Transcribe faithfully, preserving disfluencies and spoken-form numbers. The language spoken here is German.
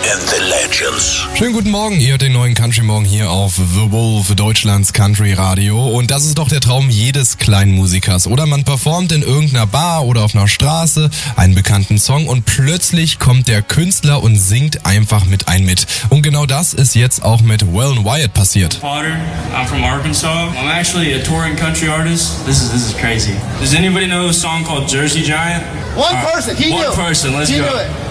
and the Legends. Schönen guten Morgen, ihr hört den neuen Country Morgen hier auf The Wolf, Deutschlands Country Radio. Und das ist doch der Traum jedes kleinen Musikers. Oder man performt in irgendeiner Bar oder auf einer Straße einen bekannten Song und plötzlich kommt der Künstler und singt einfach mit einem mit. Und genau das ist jetzt auch mit Waylon Wyatt passiert. Potter, I'm from Arkansas. I'm actually a touring country artist. This is this is crazy. Does anybody know a song called Jersey Giant? One person, he One knew. person, let's he go. Knew it.